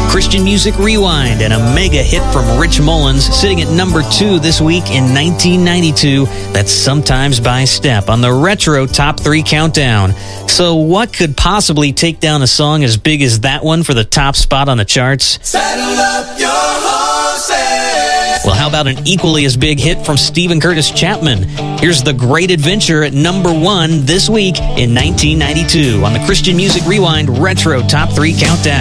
Christian Music Rewind and a mega hit from Rich Mullins, sitting at number 2 this week in 1992. That's Sometimes by Step on the Retro Top 3 Countdown. So what could possibly take down a song as big as that one for the top spot on the charts? Saddle up your horses. Well, how about an equally as big hit from Stephen Curtis Chapman? Here's The Great Adventure at number 1 this week in 1992 on the Christian Music Rewind Retro Top 3 Countdown.